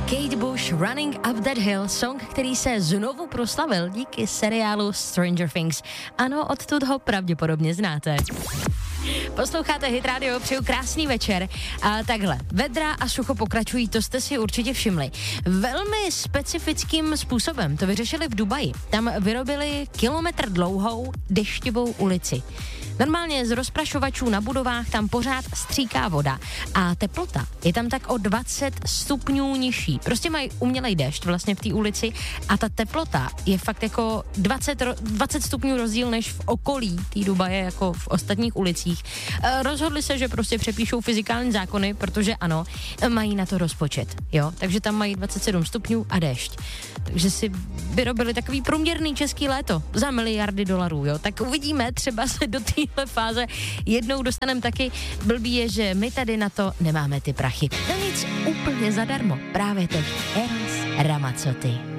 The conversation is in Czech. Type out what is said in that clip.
Kate Bush, Running Up That Hill, song, který se znovu proslavil díky seriálu Stranger Things. Ano, odtud ho pravděpodobně znáte. Posloucháte Hit Radio, přeju krásný večer. A takhle, vedra a sucho pokračují, to jste si určitě všimli. Velmi specifickým způsobem to vyřešili v Dubaji. Tam vyrobili kilometr dlouhou dešťovou ulici. Normálně z rozprašovačů na budovách tam pořád stříká voda a teplota je tam tak o 20 stupňů nižší. Prostě mají umělej déšť vlastně v té ulici a ta teplota je fakt jako 20 stupňů rozdíl než v okolí té Dubaje, jako v ostatních ulicích. Rozhodli se, že prostě přepíšou fyzikální zákony, protože ano, mají na to rozpočet, jo, takže tam mají 27 stupňů a déšť. Takže si vyrobili takový průměrný český léto za miliardy dolarů, jo, tak uvidíme, třeba se do téhle fáze jednou dostaneme taky. Blbý je, že my tady na to nemáme ty prachy. No nic, úplně zadarmo, právě teď Eros Ramazzotti.